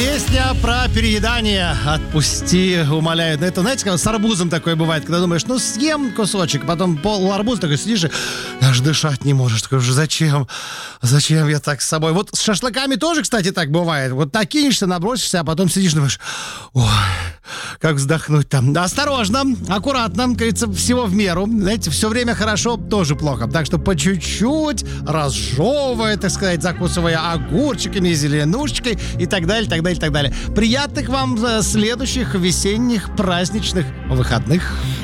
Песня про переедание. Отпусти, умоляют. Это, знаете, как с арбузом такое бывает, когда думаешь, ну съем кусочек, потом пол арбуза такой сидишь и аж дышать не можешь. Такой уже, зачем? Зачем я так с собой? Вот с шашлыками тоже, кстати, так бывает. Вот накинешься, набросишься, а потом сидишь и думаешь, ой, как вздохнуть там. Осторожно, аккуратно, как говорится, всего в меру. Знаете, все время хорошо, тоже плохо. Так что по чуть-чуть, разжевывая, так сказать, закусывая огурчиками, зеленушечкой и так далее, так далее, так далее. Приятных вам следующих весенних праздничных выходных.